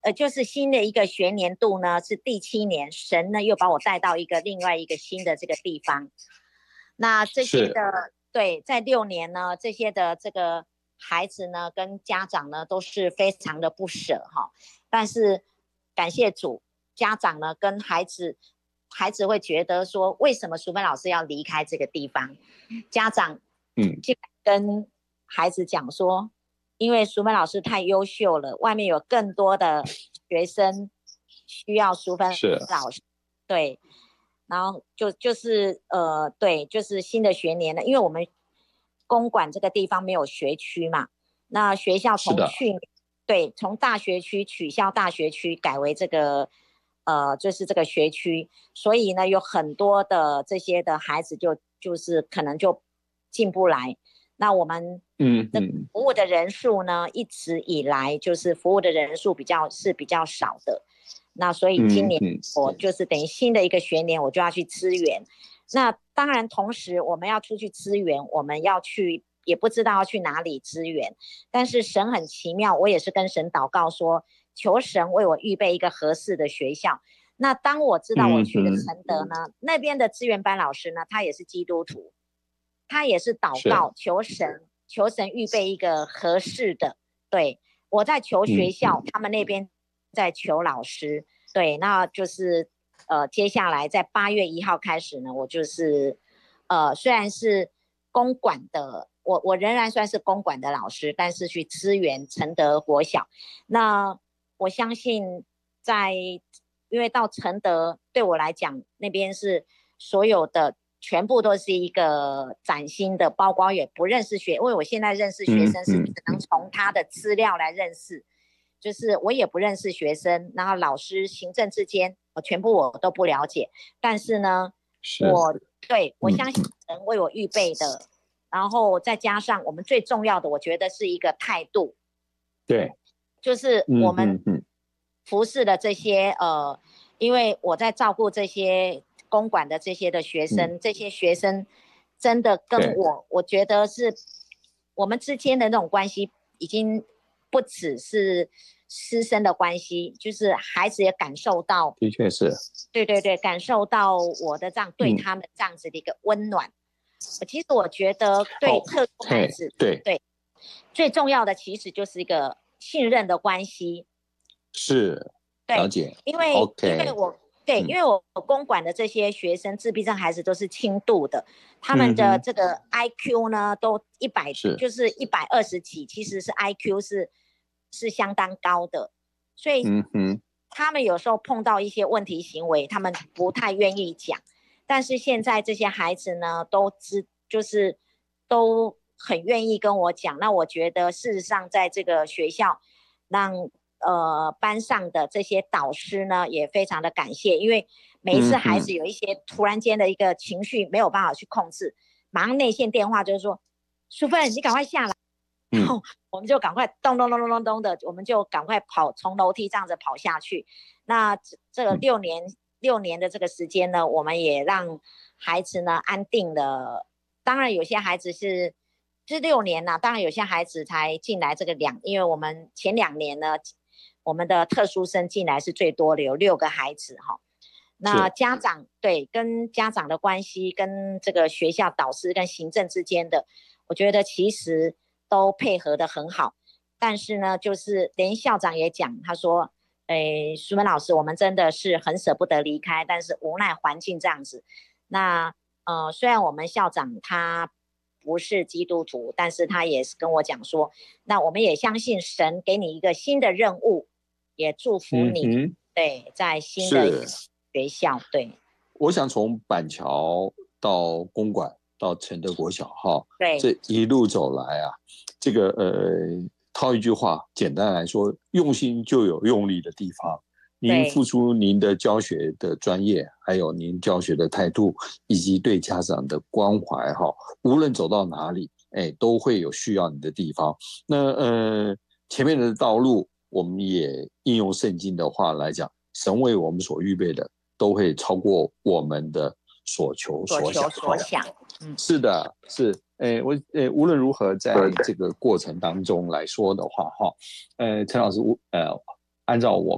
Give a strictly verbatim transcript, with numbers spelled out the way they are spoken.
呃，就是新的一个学年度呢，是第七年，神呢又把我带到一个另外一个新的这个地方。那这些的，对，在六年呢，这些的这个孩子呢，跟家长呢都是非常的不舍哈。但是感谢主，家长呢跟孩子，孩子会觉得说，为什么淑芬老师要离开这个地方？家长嗯，就跟孩子讲说。因为淑芬老师太优秀了，外面有更多的学生需要淑芬老师，对，然后就就是呃，对，就是新的学年了，因为我们公馆这个地方没有学区嘛，那学校从去年对从大学区取消大学区，改为这个呃，就是这个学区，所以呢，有很多的这些的孩子就就是可能就进不来。那我们嗯嗯服务的人数呢，一直以来就是服务的人数比较是比较少的。那所以今年我就是等于新的一个学年，我就要去支援。那当然，同时我们要出去支援，我们要去也不知道要去哪里支援。但是神很奇妙，我也是跟神祷告说，求神为我预备一个合适的学校。那当我知道我去的承德呢，嗯、那边的资源班老师呢，他也是基督徒。他也是祷告求神，求神预备一个合适的。对，我在求学校，嗯、他们那边在求老师。对，那就是呃，接下来在八月一号开始呢，我就是呃，虽然是公馆的，我我仍然算是公馆的老师，但是去支援承德国小。那我相信在，因为到承德对我来讲，那边是所有的。全部都是一个崭新的，包括也不认识学，因为我现在认识学生是只能从他的资料来认识，嗯嗯、就是我也不认识学生，然后老师、行政之间，我全部我都不了解。但是呢，是我对我相信神为我预备的，嗯、然后再加上我们最重要的，我觉得是一个态度。 对， 就是我们服侍的这些呃，因为我在照顾这些。公馆的这些的学生，嗯、这些学生真的跟我，我觉得是我们之间的那种关系，已经不只是师生的关系，就是孩子也感受到， 的确是， 对对对，感受到我的这样对他们这样子的一个温暖。嗯、其实我觉得对特殊孩子， 哦、对对，最重要的其实就是一个信任的关系。 是，了解， 因为、okay. 因为我。对，因为我公馆的这些学生，自闭症孩子都是轻度的，他们的这个 I Q 呢，都一百，就是一百二十几，其实是 I Q 是是相当高的，所以他们有时候碰到一些问题行为，他们不太愿意讲，但是现在这些孩子呢，都知就是都很愿意跟我讲。那我觉得事实上，在这个学校让。呃，班上的这些导师呢，也非常的感谢，因为每一次孩子有一些突然间的一个情绪没有办法去控制，马上内线电话就是说，淑芬，你赶快下来，然后我们就赶快咚咚咚咚咚咚的，我们就赶快跑，从楼梯这样子跑下去。那这个六年六年的这个时间呢，我们也让孩子呢安定了。当然，有些孩子是。这六年呢、啊，当然有些孩子才进来这个两，因为我们前两年呢，我们的特殊生进来是最多的，有六个孩子哈。那家长对跟家长的关系，跟这个学校导师跟行政之间的，我觉得其实都配合得很好。但是呢，就是连校长也讲，他说：“诶，淑芬老师，我们真的是很舍不得离开，但是无奈环境这样子。那呃，虽然我们校长他。”不是基督徒，但是他也是跟我讲说，那我们也相信神给你一个新的任务，也祝福你。嗯、对，在新的学校，对。 我想从板桥到公馆到承德国小哈， 对， 这一路走来啊，这个呃，套一句话，简单来说，用心就有用力的地方。您付出您的教学的专业，还有您教学的态度，以及对家长的关怀哈，无论走到哪里，哎，都会有需要你的地方。那呃，前面的道路，我们也应用圣经的话来讲，神为我们所预备的，都会超过我们的所求所想。 所想， 嗯，是的，是。诶，我诶，无论如何，在这个过程当中来说的话，哈，呃，陈老师，呃，按照我。